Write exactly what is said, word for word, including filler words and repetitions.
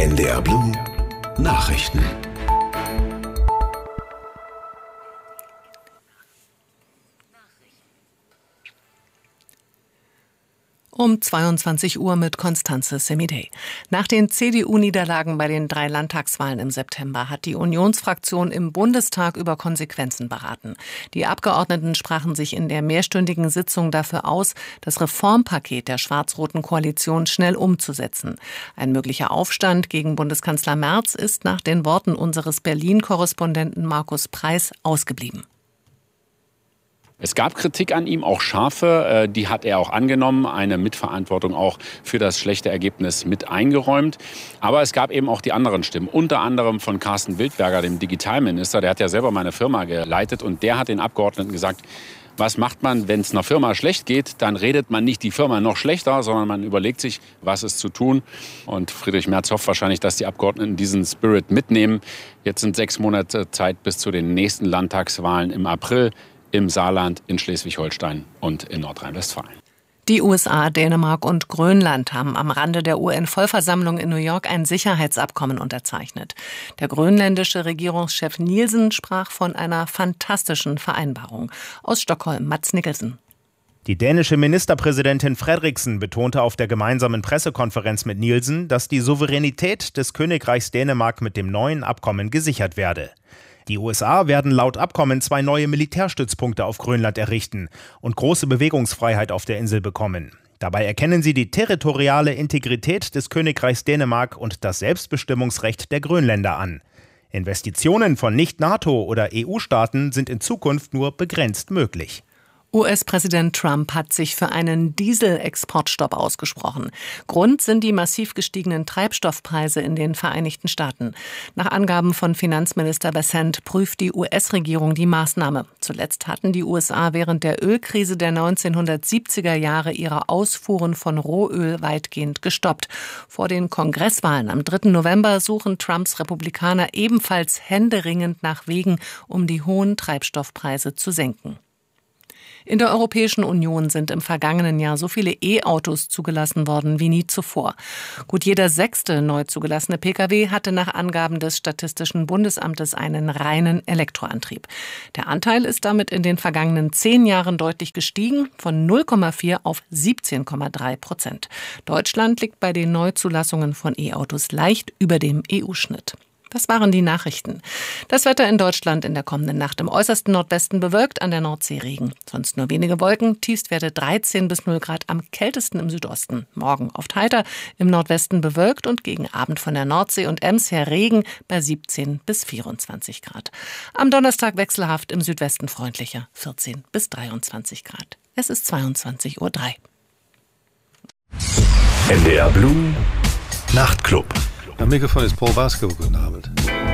N D R Blue Nachrichten. Um zweiundzwanzig Uhr mit Constanze Semidey. Nach den C D U-Niederlagen bei den drei Landtagswahlen im September hat die Unionsfraktion im Bundestag über Konsequenzen beraten. Die Abgeordneten sprachen sich in der mehrstündigen Sitzung dafür aus, das Reformpaket der schwarz-roten Koalition schnell umzusetzen. Ein möglicher Aufstand gegen Bundeskanzler Merz ist nach den Worten unseres Berlin-Korrespondenten Markus Preis ausgeblieben. Es gab Kritik an ihm, auch scharfe, die hat er auch angenommen, eine Mitverantwortung auch für das schlechte Ergebnis mit eingeräumt. Aber es gab eben auch die anderen Stimmen, unter anderem von Carsten Wildberger, dem Digitalminister, der hat ja selber meine Firma geleitet und der hat den Abgeordneten gesagt, was macht man, wenn es einer Firma schlecht geht? Dann redet man nicht die Firma noch schlechter, sondern man überlegt sich, was ist zu tun. Und Friedrich Merz hofft wahrscheinlich, dass die Abgeordneten diesen Spirit mitnehmen. Jetzt sind sechs Monate Zeit bis zu den nächsten Landtagswahlen im April. Im Saarland, in Schleswig-Holstein und in Nordrhein-Westfalen. Die U S A, Dänemark und Grönland haben am Rande der U N-Vollversammlung in New York ein Sicherheitsabkommen unterzeichnet. Der grönländische Regierungschef Nielsen sprach von einer fantastischen Vereinbarung. Aus Stockholm, Mads Nicholson. Die dänische Ministerpräsidentin Frederiksen betonte auf der gemeinsamen Pressekonferenz mit Nielsen, dass die Souveränität des Königreichs Dänemark mit dem neuen Abkommen gesichert werde. Die U S A werden laut Abkommen zwei neue Militärstützpunkte auf Grönland errichten und große Bewegungsfreiheit auf der Insel bekommen. Dabei erkennen sie die territoriale Integrität des Königreichs Dänemark und das Selbstbestimmungsrecht der Grönländer an. Investitionen von Nicht-NATO- oder E U-Staaten sind in Zukunft nur begrenzt möglich. U S-Präsident Trump hat sich für einen Diesel-Exportstopp ausgesprochen. Grund sind die massiv gestiegenen Treibstoffpreise in den Vereinigten Staaten. Nach Angaben von Finanzminister Bessent prüft die U S-Regierung die Maßnahme. Zuletzt hatten die U S A während der Ölkrise der neunzehnhundertsiebziger Jahre ihre Ausfuhren von Rohöl weitgehend gestoppt. Vor den Kongresswahlen am dritten November suchen Trumps Republikaner ebenfalls händeringend nach Wegen, um die hohen Treibstoffpreise zu senken. In der Europäischen Union sind im vergangenen Jahr so viele E-Autos zugelassen worden wie nie zuvor. Gut jeder sechste neu zugelassene Pkw hatte nach Angaben des Statistischen Bundesamtes einen reinen Elektroantrieb. Der Anteil ist damit in den vergangenen zehn Jahren deutlich gestiegen, von null Komma vier auf siebzehn Komma drei Prozent. Deutschland liegt bei den Neuzulassungen von E-Autos leicht über dem E U-Schnitt. Das waren die Nachrichten. Das Wetter in Deutschland in der kommenden Nacht im äußersten Nordwesten bewölkt, an der Nordsee Regen. Sonst nur wenige Wolken, Tiefstwerte dreizehn bis null Grad, am kältesten im Südosten. Morgen oft heiter, im Nordwesten bewölkt und gegen Abend von der Nordsee und Ems her Regen bei siebzehn bis vierundzwanzig Grad. Am Donnerstag wechselhaft, im Südwesten freundlicher, vierzehn bis dreiundzwanzig Grad. Es ist zweiundzwanzig Uhr drei. N D R Blue Nachtclub. Am Mikrofon ist Paul Wasko. Guten Abend.